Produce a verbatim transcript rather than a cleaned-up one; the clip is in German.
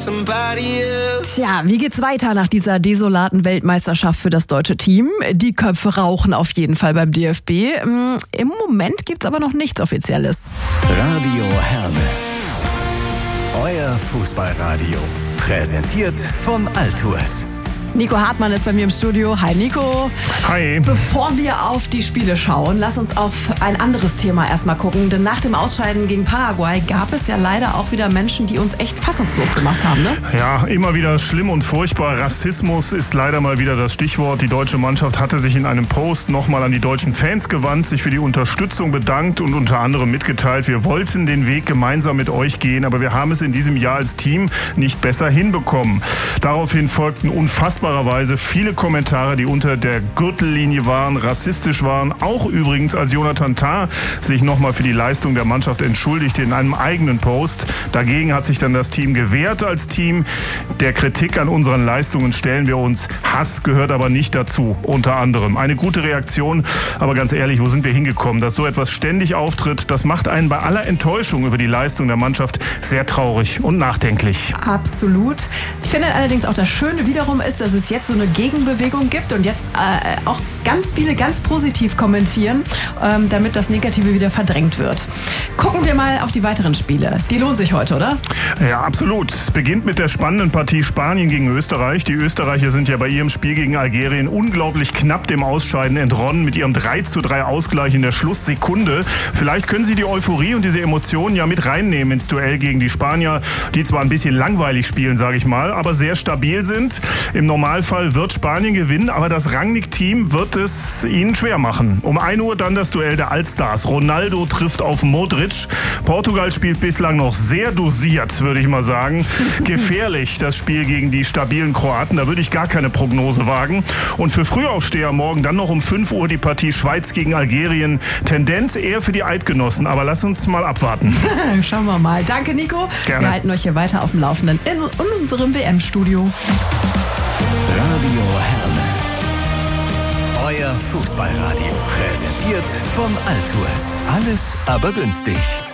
Tja, wie geht's weiter nach dieser desolaten Weltmeisterschaft für das deutsche Team? Die Köpfe rauchen auf jeden Fall beim D F B. Im Moment gibt's aber noch nichts Offizielles. Radio Herne. Euer Fußballradio. Präsentiert von Altours. Nico Hartmann ist bei mir im Studio. Hi Nico. Hi. Bevor wir auf die Spiele schauen, lass uns auf ein anderes Thema erstmal gucken. Denn nach dem Ausscheiden gegen Paraguay gab es ja leider auch wieder Menschen, die uns echt fassungslos gemacht haben, ne? Ja, immer wieder schlimm und furchtbar. Rassismus ist leider mal wieder das Stichwort. Die deutsche Mannschaft hatte sich in einem Post nochmal an die deutschen Fans gewandt, sich für die Unterstützung bedankt und unter anderem mitgeteilt, wir wollten den Weg gemeinsam mit euch gehen, aber wir haben es in diesem Jahr als Team nicht besser hinbekommen. Daraufhin folgten unfassbar viele Kommentare, die unter der Gürtellinie waren, rassistisch waren. Auch übrigens, als Jonathan Tah sich nochmal für die Leistung der Mannschaft entschuldigte in einem eigenen Post. Dagegen hat sich dann das Team gewehrt als Team. Der Kritik an unseren Leistungen stellen wir uns. Hass gehört aber nicht dazu, unter anderem. Eine gute Reaktion, aber ganz ehrlich, wo sind wir hingekommen? Dass so etwas ständig auftritt, das macht einen bei aller Enttäuschung über die Leistung der Mannschaft sehr traurig und nachdenklich. Absolut. Ich finde allerdings auch das Schöne wiederum ist, dass es jetzt so eine Gegenbewegung gibt und jetzt äh, auch ganz viele ganz positiv kommentieren, ähm, damit das Negative wieder verdrängt wird. Gucken wir mal auf die weiteren Spiele. Die lohnen sich heute, oder? Ja, absolut. Es beginnt mit der spannenden Partie Spanien gegen Österreich. Die Österreicher sind ja bei ihrem Spiel gegen Algerien unglaublich knapp dem Ausscheiden entronnen mit ihrem drei zu drei Ausgleich in der Schlusssekunde. Vielleicht können sie die Euphorie und diese Emotionen ja mit reinnehmen ins Duell gegen die Spanier, die zwar ein bisschen langweilig spielen, sage ich mal, aber sehr stabil sind. Im Normalfall wird Spanien gewinnen, aber das Rangnick-Team wird es ihnen schwer machen. Um ein Uhr dann das Duell der Allstars. Ronaldo trifft auf Modric. Portugal spielt bislang noch sehr dosiert, würde ich mal sagen. Gefährlich, das Spiel gegen die stabilen Kroaten. Da würde ich gar keine Prognose wagen. Und für Frühaufsteher morgen dann noch um fünf Uhr die Partie Schweiz gegen Algerien. Tendenz eher für die Eidgenossen, aber lass uns mal abwarten. Schauen wir mal. Danke, Nico. Gerne. Wir halten euch hier weiter auf dem Laufenden in, in unserem W M-Studio. Radio Herne. Euer Fußballradio. Präsentiert von Altours. Alles aber günstig.